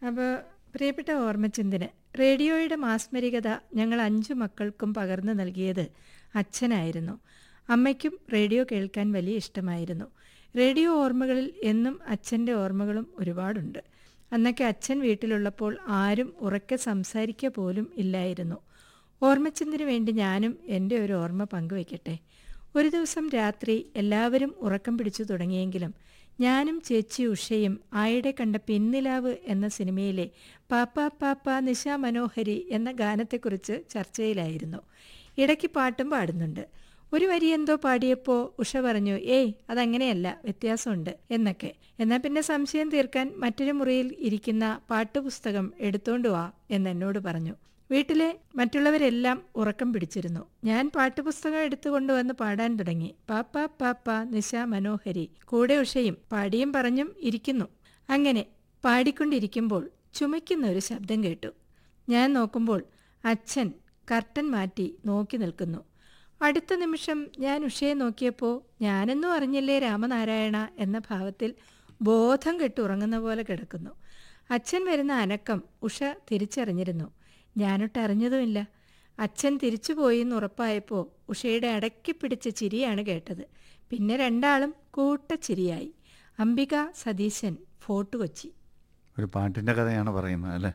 അപ്പോൾ പ്രിയപ്പെട്ട ഓർമ്മചിന്തന്, റേഡിയോയുടെ മാസ്മരികത ഞങ്ങൾ 5 മക്കൾക്കും പകർന്നു നൽകിയത് അച്ഛനായിരുന്നു. അമ്മയ്ക്കും റേഡിയോ കേൾക്കാൻ വലിയ ഇഷ്ടമായിരുന്നു. റേഡിയോ ഓർമ്മകളിൽ എന്നും അച്ഛൻ്റെ ഓർമ്മകളും ഒരുപാടുണ്ട്. അന്നൊക്കെ അച്ഛൻ വീട്ടിലുള്ളപ്പോൾ ആരും ഉറക്കെ സംസാരിക്കുക പോലും ഇല്ലായിരുന്നു. ഓർമ്മചിന്തന് വേണ്ടി ഞാനും എൻ്റെ ഒരു ഓർമ്മ പങ്കുവയ്ക്കട്ടെ. ഒരു ദിവസം രാത്രി എല്ലാവരും ഉറക്കം പിടിച്ചു തുടങ്ങിയെങ്കിലും ഞാനും ചേച്ചി ഉഷയും ആയിടെ കണ്ട പിന്നിലാവ് എന്ന സിനിമയിലെ പാപ്പാ പാപ്പാ നിശാ മനോഹരി എന്ന ഗാനത്തെക്കുറിച്ച് ചർച്ചയിലായിരുന്നു. ഇടയ്ക്ക് പാട്ടും പാടുന്നുണ്ട്. ഒരു വരി എന്തോ പാടിയപ്പോൾ ഉഷ പറഞ്ഞു, ഏയ് അതങ്ങനെയല്ല, വ്യത്യാസമുണ്ട് എന്നൊക്കെ. എന്നാൽ പിന്നെ സംശയം തീർക്കാൻ മറ്റൊരു മുറിയിൽ ഇരിക്കുന്ന പാട്ടുപുസ്തകം എടുത്തോണ്ട് വാ എന്നെന്നോട് പറഞ്ഞു. വീട്ടിലെ മറ്റുള്ളവരെല്ലാം ഉറക്കം പിടിച്ചിരുന്നു. ഞാൻ പാട്ടുപുസ്തകം എടുത്തുകൊണ്ടുവന്ന് പാടാൻ തുടങ്ങി. പാപ്പാ പാപ്പാ നിശാ മനോഹരി. കൂടെ ഉഷയും പാടിയും പറഞ്ഞും ഇരിക്കുന്നു. അങ്ങനെ പാടിക്കൊണ്ടിരിക്കുമ്പോൾ ചുമയ്ക്കുന്ന ഒരു ശബ്ദം കേട്ടു. ഞാൻ നോക്കുമ്പോൾ അച്ഛൻ കർട്ടൻ മാറ്റി നോക്കി നിൽക്കുന്നു. അടുത്ത നിമിഷം ഞാൻ ഉഷയെ നോക്കിയപ്പോൾ ഞാനെന്നും അറിഞ്ഞില്ലേ രാമനാരായണ എന്ന ഭാവത്തിൽ ബോധം കെട്ട് ഉറങ്ങുന്ന പോലെ കിടക്കുന്നു. അച്ഛൻ വരുന്ന അനക്കം ഉഷ തിരിച്ചറിഞ്ഞിരുന്നു. ഞാനൊട്ടറിഞ്ഞതുമില്ല. അച്ഛൻ തിരിച്ചുപോയി എന്ന് ഉറപ്പായപ്പോൾ ഉഷയുടെ അടക്കി പിടിച്ച ചിരിയാണ് കേട്ടത്. പിന്നെ രണ്ടാളും കൂട്ടച്ചിരിയായി. അംബിക സതീശൻ, ഫോർട്ട് കൊച്ചി. ഒരു പാട്ടിൻ്റെ കഥയാണ് പറയുന്നത് അല്ലേ?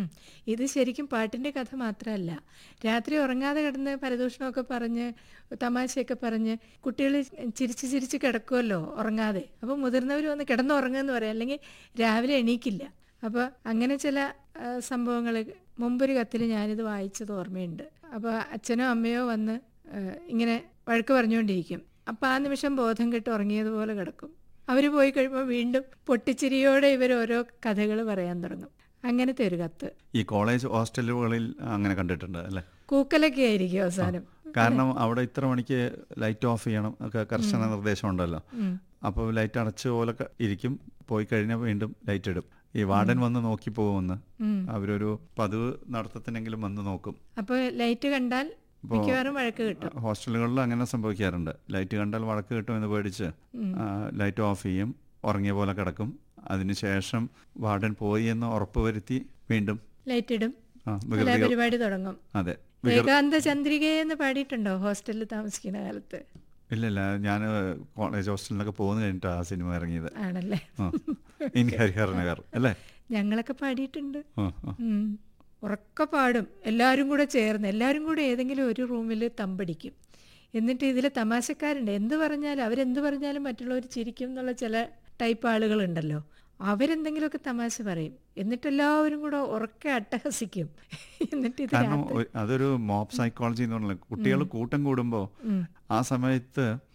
ഇത് ശരിക്കും പാട്ടിൻ്റെ കഥ മാത്രമല്ല. രാത്രി ഉറങ്ങാതെ കിടന്ന് പരദൂഷണമൊക്കെ പറഞ്ഞ് തമാശയൊക്കെ പറഞ്ഞ് കുട്ടികൾ ചിരിച്ച് കിടക്കുമല്ലോ ഉറങ്ങാതെ. അപ്പോൾ മുതിർന്നവർ വന്ന് കിടന്നുറങ്ങുമെന്ന് പറയാം, അല്ലെങ്കിൽ രാവിലെ എണീക്കില്ല. അപ്പോൾ അങ്ങനെ ചില സംഭവങ്ങൾ മുമ്പൊരു കത്തിൽ ഞാനിത് വായിച്ചത് ഓർമ്മയുണ്ട്. അപ്പോൾ അച്ഛനോ അമ്മയോ വന്ന് ഇങ്ങനെ വഴക്ക് പറഞ്ഞുകൊണ്ടിരിക്കും. അപ്പോൾ ആ നിമിഷം ബോധം കെട്ട് ഉറങ്ങിയതുപോലെ കിടക്കും. അവർ പോയി കഴിയുമ്പോൾ വീണ്ടും പൊട്ടിച്ചിരിയോടെ ഇവർ ഓരോ കഥകൾ പറയാൻ തുടങ്ങും. അങ്ങനത്തെ ഒരു കത്ത് ഈ കോളേജ് ഹോസ്റ്റലുകളിൽ അങ്ങനെ കണ്ടിട്ടുണ്ട് അല്ലേ? കൂക്കലൊക്കെ ആയിരിക്കും അവസാനം. കാരണം അവിടെ ഇത്ര മണിക്ക് ലൈറ്റ് ഓഫ് ചെയ്യണം ഒക്കെ കർശന നിർദ്ദേശം ഉണ്ടല്ലോ. അപ്പോൾ ലൈറ്റ് അടച്ച് പോലെ ഇരിക്കും. പോയി കഴിഞ്ഞാൽ വീണ്ടും ലൈറ്റ് ഇടും. ഈ വാർഡൻ വന്ന് നോക്കി പോകുമെന്ന് അവരൊരു പതിവ് നടത്തത്തിനെങ്കിലും വന്ന് നോക്കും. അപ്പോൾ ലൈറ്റ് കണ്ടാൽ മിക്കവാറും വഴക്ക് കിട്ടും. ഹോസ്റ്റലുകളിൽ അങ്ങനെ സംഭവിക്കാറുണ്ട്. ലൈറ്റ് കണ്ടാൽ വഴക്ക് കിട്ടുമെന്ന് പേടിച്ച് ലൈറ്റ് ഓഫ് ചെയ്യും, ഉറങ്ങിയ പോലെ കിടക്കും. അതിനുശേഷം വാർഡൻ പോയി എന്ന് ഉറപ്പ് വരുത്തി വീണ്ടും ലൈറ്റ് ഇടും, പരിപാടി തുടങ്ങും. അതെ, ഏകാന്ത ചന്ദ്രികയെന്ന് പാടിയിട്ടുണ്ടോ ഹോസ്റ്റലിൽ താമസിക്കുന്ന കാലത്ത്? ഇല്ലില്ല, ഞാൻ കോളേജ് ഹോസ്റ്റലിലൊക്കെ പോകുന്ന കഴിഞ്ഞിട്ട് ആ സിനിമ ഇറങ്ങിയത്. ആണല്ലേ? ഇൻ ഹരിഹർ നഗർ അല്ലേ? ഞങ്ങളൊക്കെ പാടിയിട്ടുണ്ട്. ഉറക്കെ പാടും എല്ലാവരും കൂടെ ചേർന്ന്. എല്ലാവരും കൂടെ ഏതെങ്കിലും ഒരു റൂമിൽ തമ്പടിക്കും. എന്നിട്ട് ഇതിൽ തമാശക്കാരുണ്ട്. അവരെന്ത് പറഞ്ഞാലും മറ്റുള്ളവർ ചിരിക്കും എന്നുള്ള ചില ടൈപ്പ് ആളുകളുണ്ടല്ലോ. അവരെന്തെങ്കിലുമൊക്കെ തമാശ പറയും, എന്നിട്ട് എല്ലാവരും കൂടെ ഉറക്കെ അട്ടഹസിക്കും. എന്നിട്ട് ഇത് അതൊരു മോബ് സൈക്കോളജി എന്ന് പറഞ്ഞാൽ കുട്ടികൾ കൂട്ടം കൂടുമ്പോൾ ആ സമയത്ത്